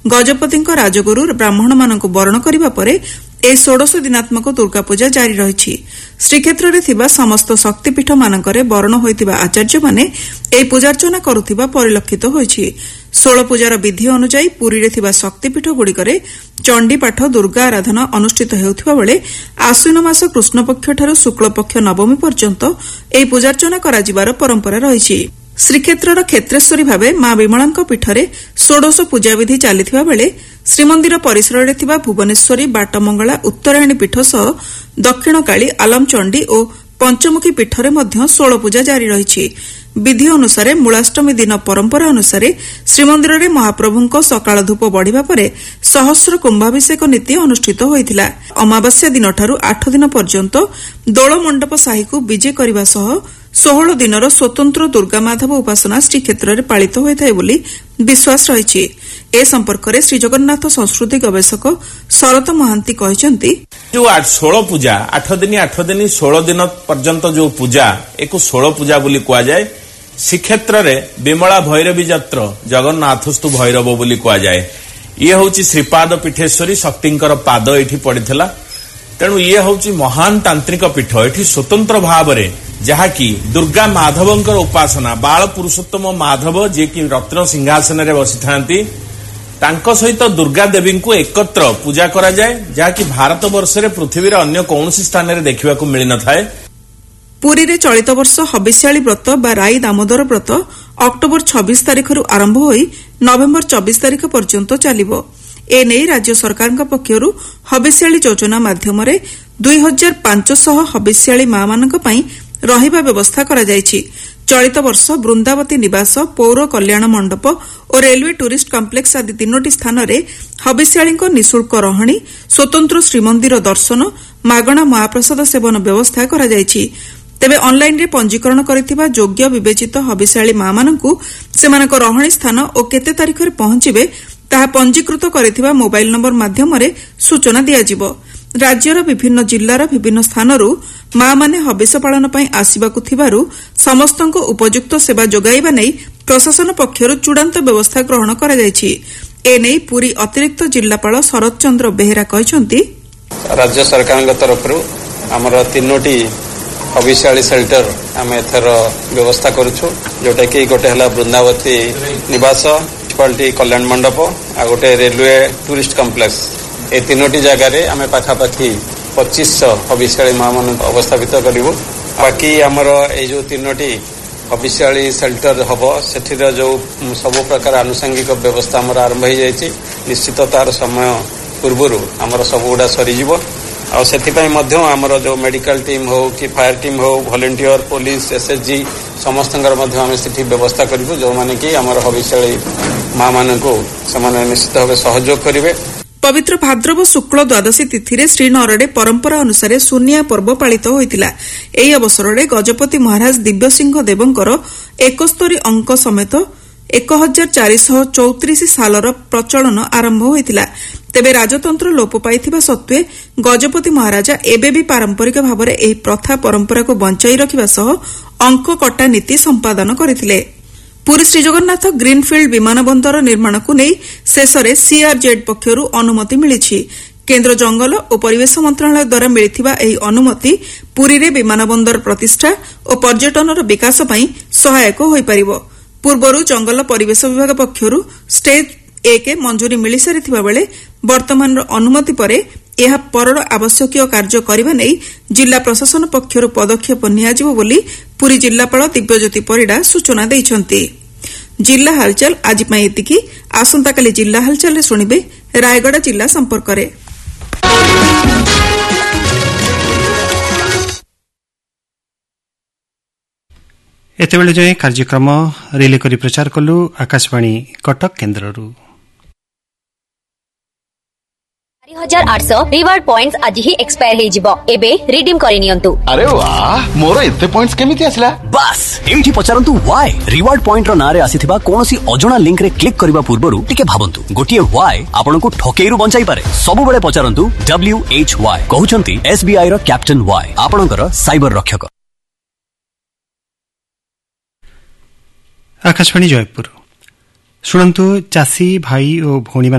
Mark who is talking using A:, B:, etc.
A: ଗଜପତିଙ୍କ ରାଜଗୁରୁ ବ୍ରାହ୍ମଣମାନଙ୍କୁ ବରଣ କରିବା ପରେ ଏହି 16 ଦିନାତ୍ମକ ଦୁର୍ଗାପୂଜା ଜାରି ରହିଛି। ଶ୍ରୀକ୍ଷେତ୍ରରେ ଥିବା ସମସ୍ତ ଶକ୍ତିପୀଠମାନଙ୍କରେ ବରଣ ହୋଇଥିବା ଆଚାର୍ଯ୍ୟମାନେ ଏହି ପୂଜାର୍ଚ୍ଚନା କରୁଥିବା ପରିଲକ୍ଷିତ ହୋଇଛି। 16 ପୂଜାର ବିଧି ଅନୁଯାୟୀ ପୁରୀରେ ଥିବା ଶକ୍ତିପୀଠଗୁଡ଼ିକରେ ଚଣ୍ଡୀପାଠ ଦୁର୍ଗା ଆରାଧନା ଅନୁଷ୍ଠିତ ହେଉଥିବା ବେଳେ ଆଶ୍ୱିନ ମାସ କୃଷ୍ଣପକ୍ଷଠାରୁ ଶୁକ୍ଳପକ୍ଷ ନବମୀ ପର୍ଯ୍ୟନ୍ତ ଏହି ପୂଜାର୍ଚ୍ଚନା କରାଯିବାର ପରମ୍ପରା ରହିଛି। ଶ୍ରୀକ୍ଷେତ୍ରର କ୍ଷେତ୍ରେଶ୍ୱରୀ ଭାବେ ମା ବିମଳାଙ୍କ ପୀଠରେ ଷୋଡଶ ପୂଜାବିଧି ଚାଲିଥିବା ବେଳେ ଶ୍ରୀମନ୍ଦିର ପରିସରରେ ଥିବା ଭୁବନେଶ୍ୱରୀ ବାଟମଙ୍ଗଳା ଉତ୍ତରାୟଣୀ ପୀଠ ସହ ଦକ୍ଷିଣକାଳୀ ଆଲମଚଣ୍ଡୀ ଓ ପଞ୍ଚମୁଖୀ ପୀଠରେ ମଧ୍ୟ 16 ପୂଜା ଜାରି ରହିଛି। ବିଧି ଅନୁସାରେ ମୂଳାଷ୍ଟମୀ ଦିନ ପରମ୍ପରା ଅନୁସାରେ ଶ୍ରୀମନ୍ଦିରରେ ମହାପ୍ରଭୁଙ୍କ ସକାଳ ଧୂପ ବଢ଼ିବା ପରେ ସହସ୍ର କୁମ୍ଭାଭିଷେକ ନୀତି ଅନୁଷ୍ଠିତ ହୋଇଥିଲା। ଅମାବାସ୍ୟା ଦିନଠାରୁ 8 ଦିନ ପର୍ଯ୍ୟନ୍ତ ଦୋଳମଣ୍ଡପ ସାହିକୁ ବିଜେ କରିବା ସହ 16 ଦିନର ସ୍ୱତନ୍ତ୍ର ଦୁର୍ଗାମାଧବ ଉପାସନା ଶ୍ରୀକ୍ଷେତ୍ରରେ ପାଳିତ ହୋଇଥାଏ ବୋଲି ବିଶ୍ୱାସ ରହିଛି। ଏ ସମ୍ପର୍କରେ ଶ୍ରୀଜଗନ୍ନାଥ ସଂସ୍କୃତି ଗବେଷକ ଶରତ ମହାନ୍ତି କହିଛନ୍ତି,
B: जो 16 पूजा 8 दिन 16 दिन पर्यंत जो पूजा एक 16 पूजा बोली कुआ जाए। श्रीक्षेत्र रे विमला भैरवी जत्र जगन्नाथस्तु भैरव बोली कुआ जाए। ये होची श्रीपाद पीठेश्वरी शक्तिंकर पाद एठी पड़िथिला। तेणु ये होची महान तांत्रिक पीठ। एठी स्वतंत्र भाव रे जहा कि दुर्गा माधवंकर उपासना बाल पुरुषोत्तम माधव जे कि रत्न सिंहासन रे बसिथांती तांको सहित दुर्गा देवी को एकत्र पूजा करा जाए, जहाँकि भारत वर्ष रे पृथ्वीर अन्य कौनसी स्थान रे देखिबा को मिलि न थाए।
A: पुरी रे चलित वर्ष हबिष्याळी व्रत बा राई दामोदर व्रत अक्टोबर 26 तारिखରୁ आरंभ होई नवेम्बर 24 तारिख पर्यंत चलिबो। ए नै राज्य सरकारଙ୍କ पक्षରୁ हबिष्याळी योजना माध्यमरे 2500 हबिष्याळी माମାନଙ୍କ ପାଇଁ ରହିବା ବ୍ୟବସ୍ଥା କରାଯାଇଛି। चलित वर्ष बृंदावती निवास पौर कल्याण मंडप और रेलवे टूरिस्ट कम्प्लेक्स आदि 3टी स्थान रे हबिष्याळीଙ୍କ निःशुल्क रहणी, स्वतंत्र श्रीमंदिर दर्शन, मागणा महाप्रसाद सेवन व्यवस्था कराଯାଇଛି। तेबे ऑनलाइन रे पंजीकरण करिथिबा योग्य विवेचित हबिष्याळी माମାନଙ୍କୁ सेमानक रहणी स्थान और केते तारिख रे पहुंचिबे ताहा पंजीकृत करिथिबा मोबाइल नंबर माध्यमरे सूचना दियाजिबो। राज्यर विभिन्न जिल्लार विभिन्न स्थानरू मां माने हबिष पालन पई आसिबाकु थिबारु समस्तंको उपयुक्त सेवा जोगाइबा नै प्रशासन पक्षरु चूड़ांत व्यवस्था ग्रहण करा जायछि। ए नै पुरी अतिरिक्त जिल्लापाल शरद चंद्र बेहेरा कहछन्ति,
C: राज्य सरकारक तरफरु हमर 3टी हबिष्याळी शेल्टर आमे एथर व्यवस्था करूछु, जोटा कि गोटे हला बृंदावती निवास म्युनिसिपालिटी कल्याण मंडप आ गोटे रेलवे टूरिस्ट कम्प्लेक्स। ए 3टी जगह रे आमे पाखापाखि 2500 हबिष्याळी मां मान अवस्थापित करिवो। बाकी आमर ए जो 3टी हबिष्याळी शेल्टर हबो सेठिर जो सब प्रकार आनुषंगिक व्यवस्था आमर आरंभ हो जायछि। निश्चित तार समय पूर्वरु आमर सब गुडा सरी जिवो। आ सेथिपई मध्य आमर जो मेडिकल टीम हो कि फायर टीम हो वॉलंटियर पुलिस एसएचजी समस्तंकर मध्य आमे सेठी व्यवस्था करिवो, जो माने कि आमर हबिष्याळी मां माननको समान निश्चित भाबे सहयोग करिवे।
A: पवित्र भाद्रव शुक्ल द्वादशी तिथि रे श्रीनगरे परंपरा अनुसार सुनिया पर्व पालित होइतिला। एही अवसररे गजपति महाराज दिव्यसिंह देवंकर 71 अंक समेत 1434 सालर प्रचलन आरंभ होइतिला। तेबे राजतंत्र लोप पाइथिबा सत्वे गजपति महाराजा एबे भी पारंपरिक भावरे एही प्रथा परंपरा को बंचाई रखिबा सह अंक कटा नीति संपादन करथिले। पुरी श्रीजगन्नाथ ग्रीनफिल्ड विमान बंदर निर्माण को नहीं शेषरे सीआरजेड पक्षरु अनुमति मिलिछि। केन्द्र जंगल और परिवेश मंत्रालय द्वारा मिलिथिबा एही अनुमति पुरी रे विमान बंदर प्रतिष्ठा और पर्यटनर विकास पई सहायक होई परिबो। पूर्वरु जंगल परिवेश विभाग पक्षरु स्टेज 1 मंजूरी मिली सारिथिबा बेले वर्तमान अनुमति परे यह परर आवश्यक कार्य करने नहीं जिला प्रशासन पक्षर पदक्षेप नियाजिबो बोली पुरी जिलापाल दिव्यज्योति परिडा सूचना दैछन्ति। जिला हालचाल आज पई एतिकी। आसंताकाली जिला हालचाल रे सुनिबे रायगड़ा जिला संपर्क रे।
D: एतेबेले जाय कार्यक्रम रिले करी प्रचार कलु आकाशवाणी कटक केन्द्ररू।
E: 4800 रिवार्ड पॉइंट्स आज ही एक्सपायर हे जिवो। एबे रिडीम करि नियंतु।
F: अरे वाह, मोर एते पॉइंट्स केमिति आसला?
G: बस एठी पचारंतु व्हाई रिवार्ड पॉइंट रो नारे आसीथिबा कोनोसी अजणा लिंक रे क्लिक करिबा पूर्वरु टिके भाबंतु। गोटिए व्हाई आपनकु ठकेइरु बंचाई पारे। सब बेले पचारंतु WHY कहउचंती SBI row captain why आपनकर साइबर रक्षक।
D: आकाशवाणी जयपुर। शुणन्तु चासी भाई और भौणी